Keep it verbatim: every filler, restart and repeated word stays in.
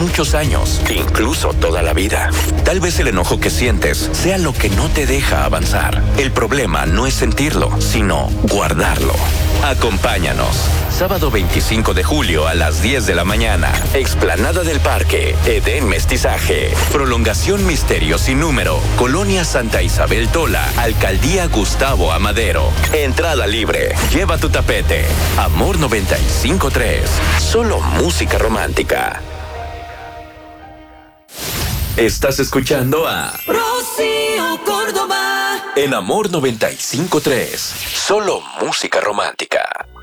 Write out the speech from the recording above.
muchos años, incluso toda la vida. Tal vez el enojo que sientes sea lo que no te deja avanzar. El problema no es sentirlo, sino guardarlo. Acompáñanos. Sábado veinticinco de julio a las diez de la mañana. Explanada del Parque, Edén Mestizaje. Prolongación Misterio Sin Número. Colonia Santa Isabel Tola. Alcaldía Gustavo Amadero. Entrada libre. Lleva tu tapete. Amor noventa y cinco punto tres. Solo música romántica. Estás escuchando a Rocío Córdoba en Amor noventa y cinco punto tres. Solo música romántica.